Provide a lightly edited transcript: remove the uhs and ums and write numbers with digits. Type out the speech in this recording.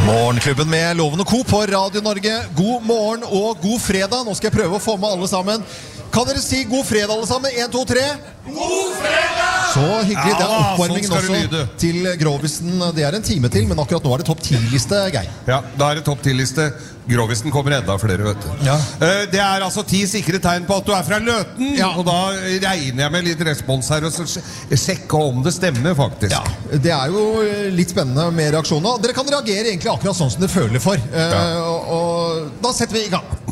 Morgenklubben med Loven og Co. på Radio Norge. God morgen og god fredag. Nå skal jeg prøve å få med alle sammen. Kan dere si god fredag alle sammen? 1, 2, 3. God fredag! Så hyggelig. Det oppvarmingen sånn også til Grovisen. Det en time til, men akkurat nå det topp 10-liste, Geir. Ja, da det topp 10-liste. Grovisen kommer enda flere, vet du. Ja. Det altså 10 sikre tegn på at du fra Løten. Ja. Og da regner jeg med litt respons her, og så sjekke om det stemmer, faktisk. Ja, det jo litt spennende med reaksjoner. Dere kan reagere egentlig akkurat sånn som dere føler for. Og da setter vi i gang.